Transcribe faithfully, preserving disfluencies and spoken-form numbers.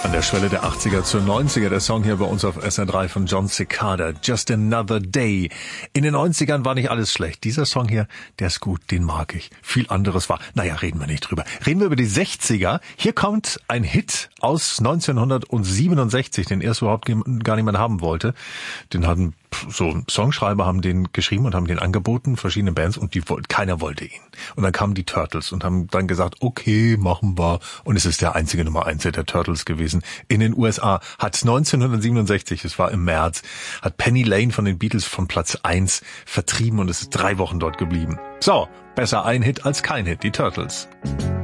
An der Schwelle der achtziger zu neunziger, der Song hier bei uns auf S R drei von Jon Secada, Just Another Day. In den neunzigern war nicht alles schlecht. Dieser Song hier, der ist gut, den mag ich. Viel anderes war, naja, reden wir nicht drüber. Reden wir über die sechziger. Hier kommt ein Hit aus neunzehnhundertsiebenundsechzig, den erst überhaupt gar niemand haben wollte. Den hatten so Songschreiber haben den geschrieben und haben den angeboten, verschiedene Bands, und die keiner wollte ihn. Und dann kamen die Turtles und haben dann gesagt, okay, machen wir. Und es ist der einzige Nummer eins der Turtles gewesen. In den U S A hat neunzehnhundertsiebenundsechzig, es war im März, hat Penny Lane von den Beatles von Platz eins vertrieben und es ist drei Wochen dort geblieben. So, besser ein Hit als kein Hit, die Turtles.